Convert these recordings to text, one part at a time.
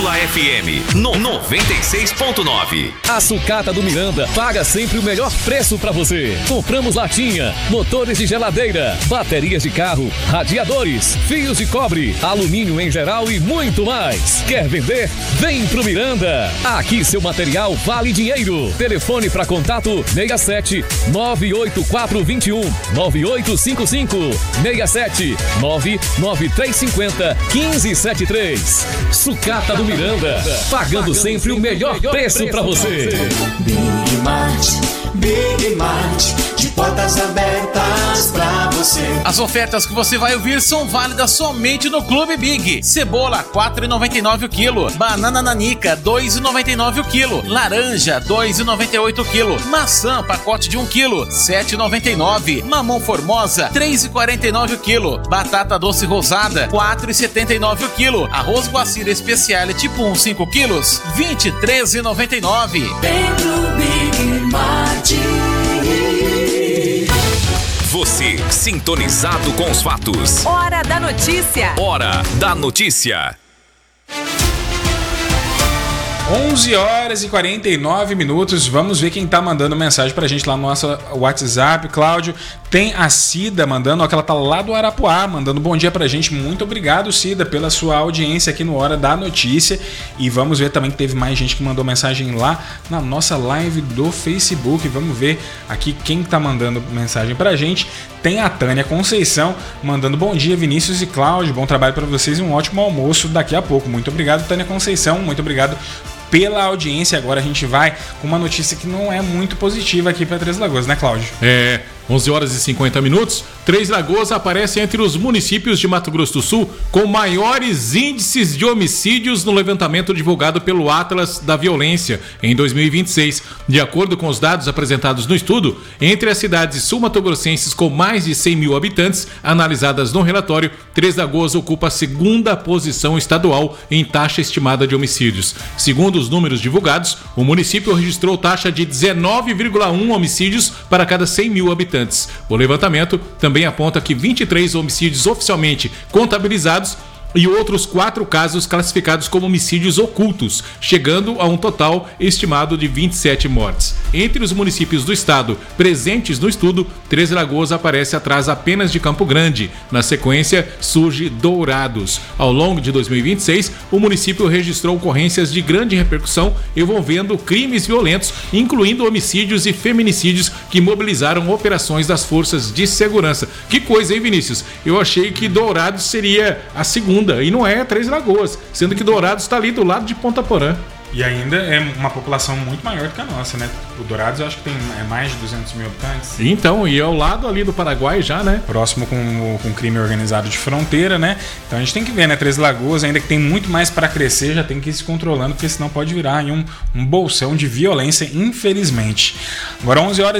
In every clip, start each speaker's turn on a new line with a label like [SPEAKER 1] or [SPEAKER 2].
[SPEAKER 1] Módula FM no 96.9.
[SPEAKER 2] A Sucata do Miranda paga sempre o melhor preço para você. Compramos latinha, motores de geladeira, baterias de carro, radiadores, fios de cobre, alumínio em geral e muito mais. Quer vender? Vem pro Miranda. Aqui seu material vale dinheiro. Telefone para contato 67 98421 9855 67 99350 1573. Sucata do Miranda, pagando sempre o melhor preço para você.
[SPEAKER 3] Big Mart, de portas abertas pra você.
[SPEAKER 4] As ofertas que você vai ouvir são válidas somente no Clube Big. Cebola, R$ 4,99 o quilo. Banana nanica, R$ 2,99 o quilo. Laranja, R$ 2,98 o quilo. Maçã, pacote de 1 quilo, R$ 7,99. Mamão formosa, R$ 3,49 o quilo. Batata doce rosada, R$ 4,79 o quilo. Arroz Guacira Especial tipo 1, 5 quilos, R$ 23,99.
[SPEAKER 3] Vem pro Big Mart.
[SPEAKER 1] Você sintonizado com os fatos.
[SPEAKER 5] Hora da notícia.
[SPEAKER 1] Hora da notícia.
[SPEAKER 6] 11h49. Vamos ver quem tá mandando mensagem pra gente lá no nosso WhatsApp. Cláudio, tem a Cida mandando, ó, que ela tá lá do Arapuá, mandando bom dia pra gente. Muito obrigado, Cida, pela sua audiência aqui no Hora da Notícia. E vamos ver também que teve mais gente que mandou mensagem lá na nossa live do Facebook. Vamos ver aqui quem tá mandando mensagem pra gente. Tem a Tânia Conceição mandando bom dia, Vinícius e Cláudio. Bom trabalho pra vocês e um ótimo almoço daqui a pouco. Muito obrigado, Tânia Conceição. Muito obrigado pela audiência. Agora a gente vai com uma notícia que não é muito positiva aqui para Três Lagoas, né, Cláudio?
[SPEAKER 7] 11h50. Três Lagoas aparece entre os municípios de Mato Grosso do Sul com maiores índices de homicídios no levantamento divulgado pelo Atlas da Violência em 2026. De acordo com os dados apresentados no estudo, entre as cidades sul-matogrossenses com mais de 100 mil habitantes analisadas no relatório, Três Lagoas ocupa a segunda posição estadual em taxa estimada de homicídios. Segundo os números divulgados, o município registrou taxa de 19,1 homicídios para cada 100 mil habitantes. O levantamento também aponta que 23 homicídios oficialmente contabilizados e outros 4 casos classificados como homicídios ocultos, chegando a um total estimado de 27 mortes. Entre os municípios do estado presentes no estudo, Três Lagoas aparece atrás apenas de Campo Grande. Na sequência, surge Dourados. Ao longo de 2026, o município registrou ocorrências de grande repercussão envolvendo crimes violentos, incluindo homicídios e feminicídios que mobilizaram operações das forças de segurança. Que coisa, hein, Vinícius? Eu achei que Dourados seria a segunda, e não é Três Lagoas, sendo que Dourados está ali do lado de Ponta Porã.
[SPEAKER 6] E ainda é uma população muito maior do que a nossa, né? O Dourados eu acho que tem mais de 200 mil habitantes.
[SPEAKER 7] Então, e é ao lado ali do Paraguai já, né?
[SPEAKER 6] Próximo com crime organizado de fronteira, né? Então a gente tem que ver, né? Três Lagoas ainda que tem muito mais para crescer, já tem que ir se controlando, porque senão pode virar aí um bolsão de violência, infelizmente. Agora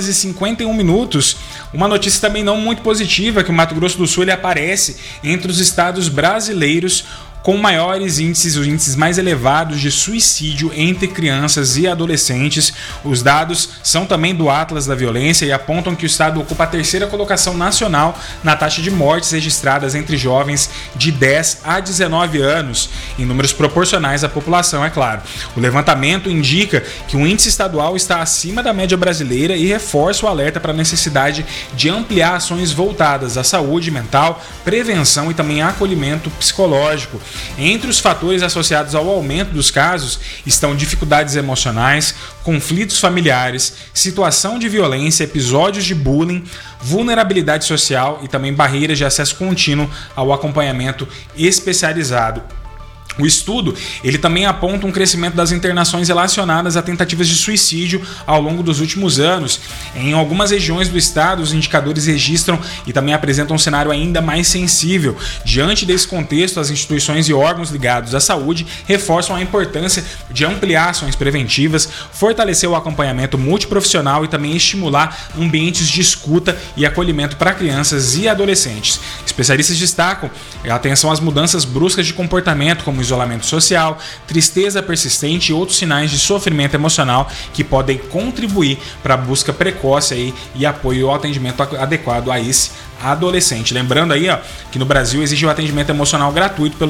[SPEAKER 6] 11h51. Uma notícia também não muito positiva, que o Mato Grosso do Sul ele aparece entre os estados brasileiros com maiores índices, os índices mais elevados de suicídio entre crianças e adolescentes. Os dados são também do Atlas da Violência e apontam que o estado ocupa a 3ª colocação nacional na taxa de mortes registradas entre jovens de 10 a 19 anos, em números proporcionais à população, é claro. O levantamento indica que o índice estadual está acima da média brasileira e reforça o alerta para a necessidade de ampliar ações voltadas à saúde mental, prevenção e também acolhimento psicológico. Entre os fatores associados ao aumento dos casos estão dificuldades emocionais, conflitos familiares, situação de violência, episódios de bullying, vulnerabilidade social e também barreiras de acesso contínuo ao acompanhamento especializado. O estudo ele também aponta um crescimento das internações relacionadas a tentativas de suicídio ao longo dos últimos anos. Em algumas regiões do estado, os indicadores registram e também apresentam um cenário ainda mais sensível. Diante desse contexto, as instituições e órgãos ligados à saúde reforçam a importância de ampliar ações preventivas, fortalecer o acompanhamento multiprofissional e também estimular ambientes de escuta e acolhimento para crianças e adolescentes. Especialistas destacam a atenção às mudanças bruscas de comportamento, como isolamento social, tristeza persistente e outros sinais de sofrimento emocional que podem contribuir para a busca precoce aí e apoio ao atendimento adequado a esse adolescente. Lembrando aí, ó, que no Brasil existe o atendimento emocional gratuito pelo